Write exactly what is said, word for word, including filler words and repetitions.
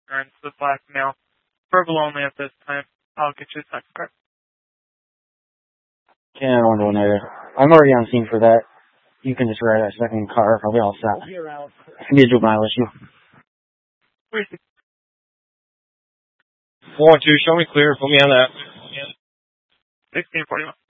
insurance, the black male. Verbal only at this time. I'll get you a second card. ten one one eight. I'm already on scene for that. You can just write a second car. I'll be all set. It's going to be a juvenile issue. four one two, show me clear. Put me on that. sixteen forty-one.